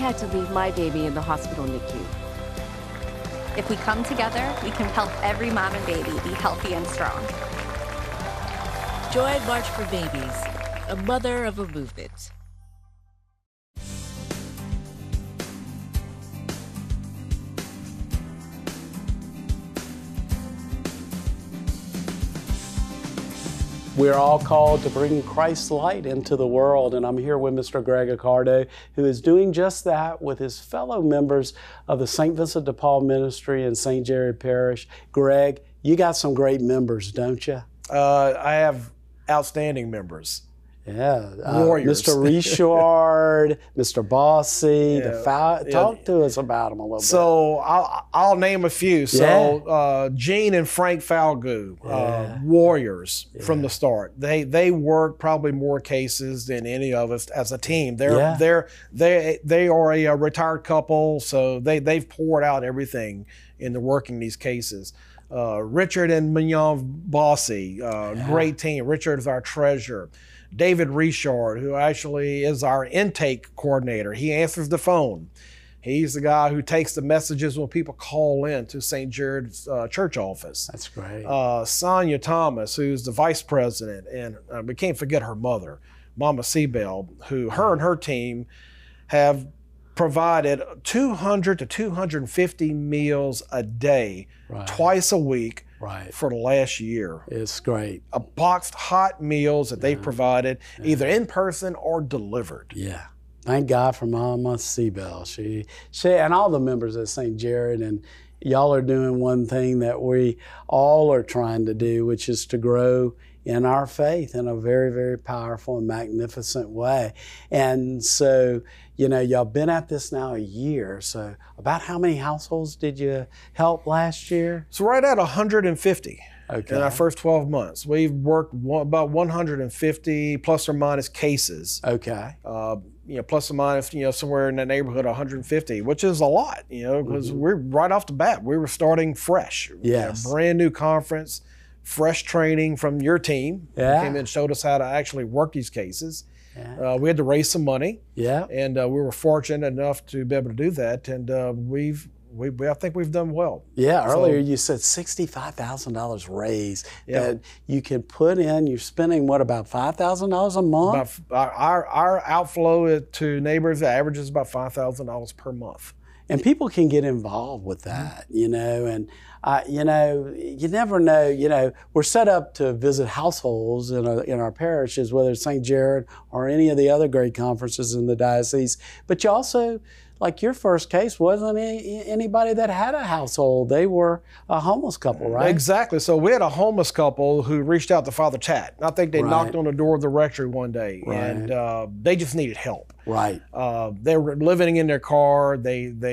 had to leave my baby in the hospital NICU. If we come together, we can help every mom and baby be healthy and strong. Join March for Babies, a mother of a movement. We're all called to bring Christ's light into the world, and I'm here with Mr. Greg Accardo, who is doing just that with his fellow members of the St. Vincent de Paul Ministry in St. Jerry Parish. Greg, you got some great members, don't you? I have outstanding members. Yeah, Warriors. Mr. Richard, Mr. Bossy, Yeah. Talk to us about them a little bit. So I'll name a few. So Gene and Frank Falgout, Warriors from the start. They work probably more cases than any of us as a team. They are a retired couple, so they've poured out everything into working these cases. Richard and Mignon Bossy, great team. Richard is our treasurer. David Richard, who actually is our intake coordinator. He answers the phone. He's the guy who takes the messages when people call in to St. Jared's church office. That's great. Sonia Thomas, who's the vice president, and we can't forget her mother, Mama Seabell, who her and her team have provided 200 to 250 meals a day, twice a week, for the last year. It's great. Boxed hot meals that they've provided, either in person or delivered. Yeah. Thank God for Mama Seabell. She and all the members at St. Jared, and y'all are doing one thing that we all are trying to do, which is to grow in our faith in a very, very powerful and magnificent way. And so, you know, y'all been at this now a year. So about how many households did you help last year? So right at 150 in our first 12 months. We've worked about 150 plus or minus cases. Okay. You know, plus or minus, you know, somewhere in the neighborhood of 150, which is a lot, you know, because we're right off the bat, we were starting fresh. Yes. Brand new conference, fresh training from your team. Yeah. Came in and showed us how to actually work these cases. Yeah. We had to raise some money. Yeah. And we were fortunate enough to be able to do that. And I think we've done well. Yeah, earlier you said $65,000 raise that you can put in. You're spending, what, about $5,000 a month? Our outflow to neighbors averages about $5,000 per month. And people can get involved with that, you know, and, you know, you never know, you know, we're set up to visit households in our parishes, whether it's St. Jared or any of the other great conferences in the diocese, but you also, like your first case, wasn't anybody that had a household. They were a homeless couple, right? Exactly. So we had a homeless couple who reached out to Father Tat. I think they knocked on the door of the rectory one day, and they just needed help. Right. They were living in their car. They